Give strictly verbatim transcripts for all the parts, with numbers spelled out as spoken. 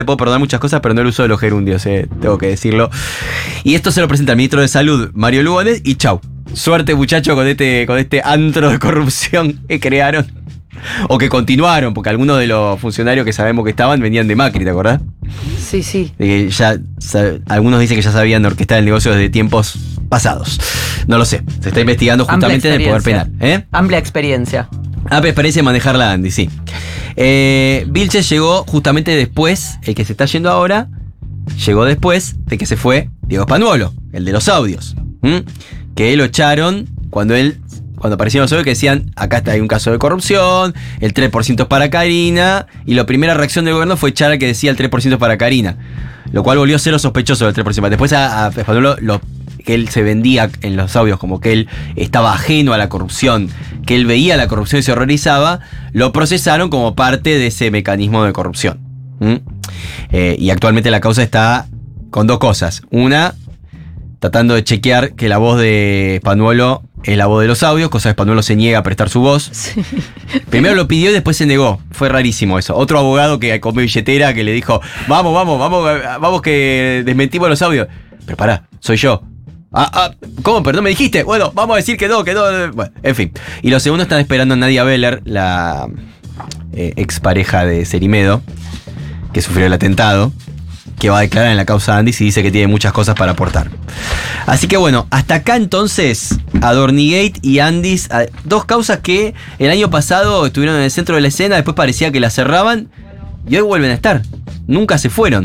puedo perdonar muchas cosas, pero no el uso de los gerundios, eh, tengo que decirlo. Y esto se lo presenta el ministro de Salud, Mario Lugones, y chau. Suerte, muchachos, con este, con este antro de corrupción que crearon. O que continuaron, porque algunos de los funcionarios que sabemos que estaban venían de Macri, ¿te acordás? Sí, sí. De que ya, algunos dicen que ya sabían orquestar el negocio desde tiempos pasados. No lo sé, se está investigando justamente en el Poder Penal. ¿eh? Amplia experiencia. Amplia experiencia en manejar la Andy, sí. Eh, Vilches llegó justamente después, el que se está yendo ahora, llegó después de que se fue Diego Spanuolo, el de los audios. ¿Mm? Que lo echaron cuando él, cuando aparecieron los audios que decían, acá está, hay un caso de corrupción, el tres por ciento es para Karina, y la primera reacción del gobierno fue echar al que decía el tres por ciento es para Karina, lo cual volvió cero sospechoso del tres por ciento. Después a, a Spanuolo lo que él se vendía en los audios como que él estaba ajeno a la corrupción, que él veía la corrupción y se horrorizaba, lo procesaron como parte de ese mecanismo de corrupción. ¿Mm? Eh, y actualmente la causa está con dos cosas. Una, tratando de chequear que la voz de Spanuolo es la voz de los audios, cosa que Spanuolo se niega a prestar su voz. Sí. Primero lo pidió y después se negó. Fue rarísimo eso. Otro abogado que con billetera que le dijo, vamos, vamos, vamos, vamos que desmentimos los audios. Pero pará, soy yo. Ah, ah, ¿cómo? ¿Perdón me dijiste? Bueno, vamos a decir que no, que no. Bueno, en fin. Y los segundos están esperando a Nadia Beller, la eh, expareja de Cerimedo, que sufrió el atentado, que va a declarar en la causa Andis y dice que tiene muchas cosas para aportar. Así que bueno, hasta acá entonces, Adornigate y Andis, dos causas que el año pasado estuvieron en el centro de la escena, después parecía que las cerraban y hoy vuelven a estar. Nunca se fueron.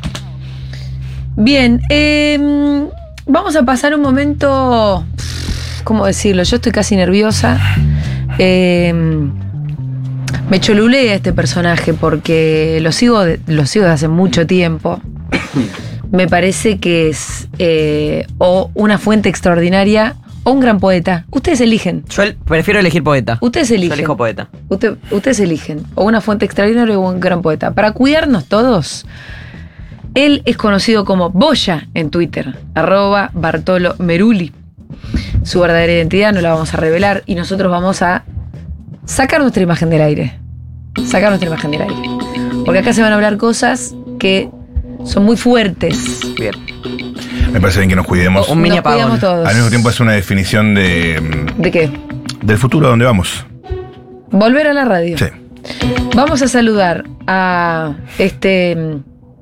Bien, eh... vamos a pasar un momento, ¿cómo decirlo? Yo estoy casi nerviosa. Eh, me cholulea este personaje porque lo sigo, de, lo sigo desde hace mucho tiempo. Me parece que es eh, o una fuente extraordinaria o un gran poeta. Ustedes eligen. Yo el, prefiero elegir poeta. Ustedes eligen. Yo elijo poeta. Usted, ustedes eligen. O una fuente extraordinaria o un gran poeta. Para cuidarnos todos... Él es conocido como Boya en Twitter, arroba Bartolo Meruli. Su verdadera identidad no la vamos a revelar y nosotros vamos a sacar nuestra imagen del aire. Sacar nuestra imagen del aire. Porque acá se van a hablar cosas que son muy fuertes. Bien. Me parece bien que nos cuidemos. Un mini nos cuidamos apagón. todos. Al mismo tiempo es una definición de... ¿De qué? Del futuro a dónde vamos. Volver a la radio. Sí. Vamos a saludar a este...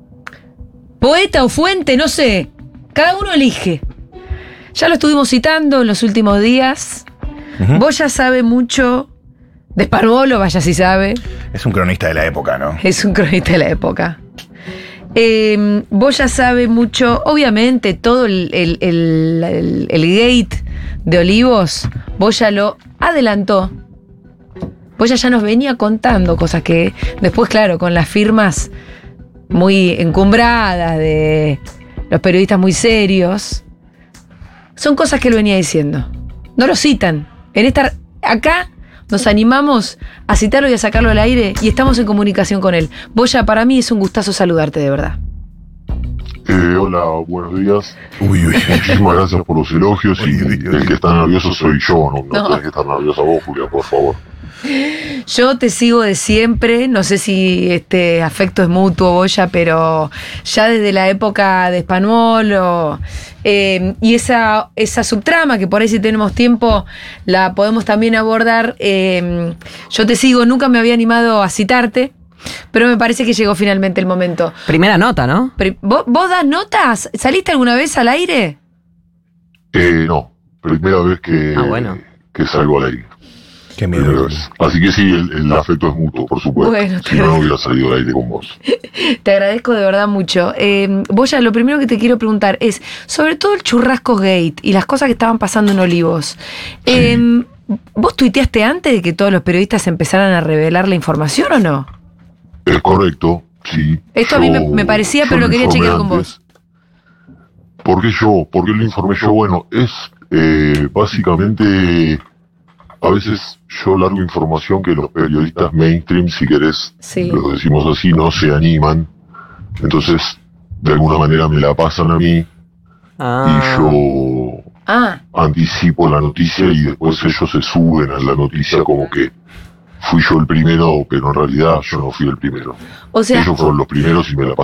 poeta o fuente, no sé. Cada uno elige. Ya lo estuvimos citando en los últimos días. Uh-huh. Boya sabe mucho de Spanuolo, vaya si sabe. Es un cronista de la época, ¿no? Es un cronista de la época. Eh, Boya sabe mucho, obviamente, todo el, el, el, el, el gate de Olivos. Boya lo adelantó. Boya ya nos venía contando cosas que después, claro, con las firmas muy encumbradas de los periodistas muy serios, son cosas que él venía diciendo. No lo citan. En esta, acá nos animamos a citarlo y a sacarlo al aire y estamos en comunicación con él. Boya, para mí es un gustazo saludarte, de verdad. Eh, hola, buenos días. Uy, uy. Muchísimas gracias por los elogios y el que está nervioso soy yo, no, no, No. tenés que estar nerviosa vos, Julia, por favor. Yo te sigo de siempre, no sé si este afecto es mutuo, Boya, pero ya desde la época de Spanuolo eh, y esa, esa subtrama que por ahí si tenemos tiempo la podemos también abordar. Eh, yo te sigo, nunca me había animado a citarte, pero me parece que llegó finalmente el momento. Primera nota, ¿no? Pero, ¿vos, ¿Vos das notas? ¿Saliste alguna vez al aire? Eh, no, primera vez que, Ah, bueno. que salgo al aire. Qué Primera miedo. vez. Así que sí, el, el afecto es mutuo, por supuesto. Bueno, si no, no hubiera salido al aire con vos. Te agradezco de verdad mucho. Eh, Boya, lo primero que te quiero preguntar es sobre todo el Churrasco Gate y las cosas que estaban pasando en Olivos. Eh, ¿Vos tuiteaste antes de que todos los periodistas empezaran a revelar la información o no? Es correcto, sí. Esto a mí me, me parecía, yo pero lo quería informé chequear con antes. vos. ¿Por qué yo? ¿Por qué lo informé yo? Bueno, es eh, básicamente... A veces yo largo información que los periodistas mainstream, si querés, Sí. lo decimos así, no se animan. Entonces, de alguna manera me la pasan a mí Ah. y yo Ah, anticipo la noticia y después ellos se suben a la noticia como que fui yo el primero, pero en realidad yo no fui el primero. O sea, Ellos fueron los primeros y me la